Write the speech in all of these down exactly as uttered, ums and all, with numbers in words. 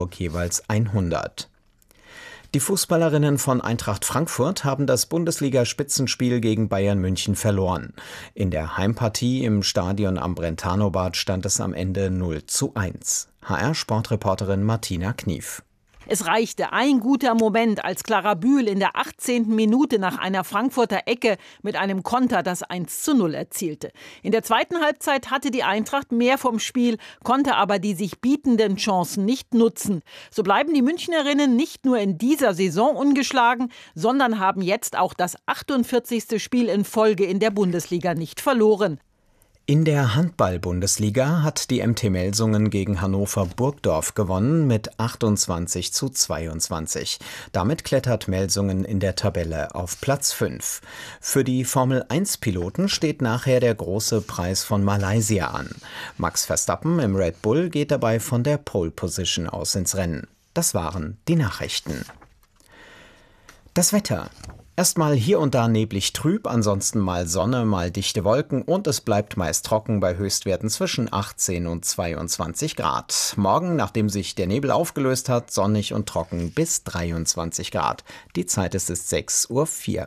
jeweils hundert. Die Fußballerinnen von Eintracht Frankfurt haben das Bundesliga-Spitzenspiel gegen Bayern München verloren. In der Heimpartie im Stadion am Brentano-Bad stand es am Ende null zu eins. H R-Sportreporterin Martina Knief. Es reichte ein guter Moment, als Clara Bühl in der achtzehnten Minute nach einer Frankfurter Ecke mit einem Konter das eins zu null erzielte. In der zweiten Halbzeit hatte die Eintracht mehr vom Spiel, konnte aber die sich bietenden Chancen nicht nutzen. So bleiben die Münchnerinnen nicht nur in dieser Saison ungeschlagen, sondern haben jetzt auch das achtundvierzigste Spiel in Folge in der Bundesliga nicht verloren. In der Handball-Bundesliga hat die M T Melsungen gegen Hannover Burgdorf gewonnen mit achtundzwanzig zu zweiundzwanzig. Damit klettert Melsungen in der Tabelle auf Platz fünf. Für die Formel eins Piloten steht nachher der große Preis von Malaysia an. Max Verstappen im Red Bull geht dabei von der Pole Position aus ins Rennen. Das waren die Nachrichten. Das Wetter. Erstmal hier und da neblig trüb, ansonsten mal Sonne, mal dichte Wolken und es bleibt meist trocken bei Höchstwerten zwischen achtzehn und zweiundzwanzig Grad. Morgen, nachdem sich der Nebel aufgelöst hat, sonnig und trocken bis dreiundzwanzig Grad. Die Zeit ist es sechs Uhr vier.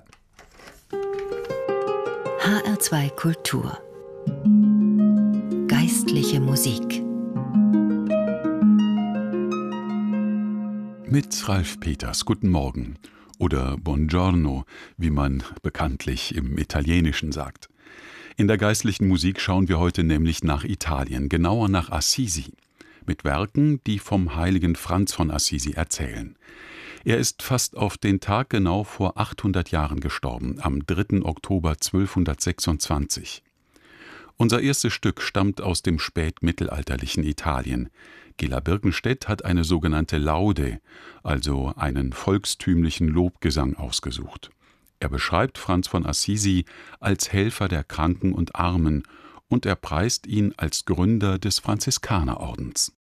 H R zwei Kultur. Geistliche Musik. Mit Ralf Peters. Guten Morgen. Oder Buongiorno, wie man bekanntlich im Italienischen sagt. In der geistlichen Musik schauen wir heute nämlich nach Italien, genauer nach Assisi, mit Werken, die vom heiligen Franz von Assisi erzählen. Er ist fast auf den Tag genau vor achthundert Jahren gestorben, am dritten Oktober zwölfhundertsechsundzwanzig. Unser erstes Stück stammt aus dem spätmittelalterlichen Italien. Gela Birkenstedt hat eine sogenannte Laude, also einen volkstümlichen Lobgesang ausgesucht. Er beschreibt Franz von Assisi als Helfer der Kranken und Armen und er preist ihn als Gründer des Franziskanerordens.